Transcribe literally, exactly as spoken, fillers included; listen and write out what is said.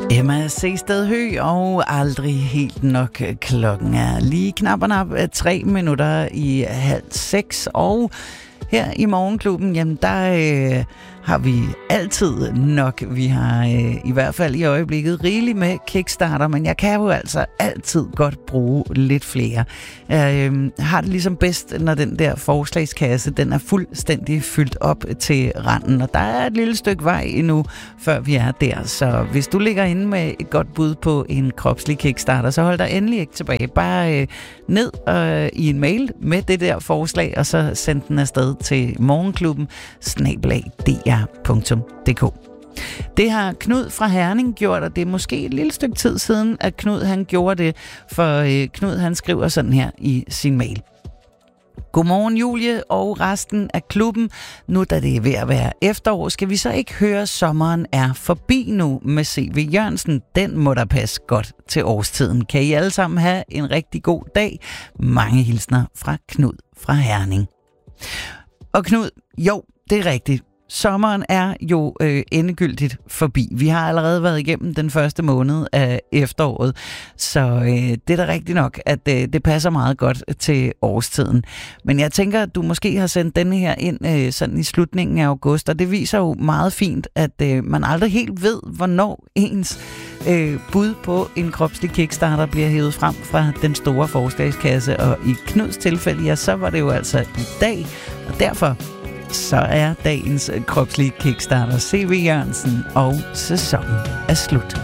Emma Seested Høgh og aldrig helt nok. Klokken er lige knap og nap tre minutter i halv seks, og her i Morgenklubben, jamen der øh, har vi altid nok. Vi har øh, i hvert fald i øjeblikket rigeligt med Kickstarter, men jeg kan jo altså altid godt bruge lidt flere. Jeg øh, har det ligesom bedst, når den der forslagskasse, den er fuldstændig fyldt op til randen, og der er et lille stykke vej endnu, før vi er der. Så hvis du ligger inde med et godt bud på en kropslig Kickstarter, så hold dig endelig ikke tilbage. Bare øh, ned øh, i en mail med det der forslag, og så send den afsted til morgenklubben snabel-a d r punktum d k. Det har Knud fra Herning gjort, og det er måske et lille stykke tid siden, at Knud han gjorde det, for øh, Knud han skriver sådan her i sin mail. Godmorgen Julie og resten af klubben. Nu da det er ved at være efterår, skal vi så ikke høre sommeren er forbi nu med C V Jørgensen. Den må da passe godt til årstiden. Kan I alle sammen have en rigtig god dag? Mange hilsner fra Knud fra Herning. Og Knud, jo, det er rigtigt. Sommeren er jo øh, endegyldigt forbi. Vi har allerede været igennem den første måned af efteråret, så øh, det er da rigtigt nok, at øh, det passer meget godt til årstiden. Men jeg tænker, at du måske har sendt denne her ind øh, sådan i slutningen af august, og det viser jo meget fint, at øh, man aldrig helt ved, hvornår ens øh, bud på en kropslig Kickstarter bliver hævet frem fra den store forslagskasse. Og i Knuds tilfælde, ja, så var det jo altså i dag, og derfor så er dagens kropslige Kickstarter C V Jørgensen, og sæsonen er slut.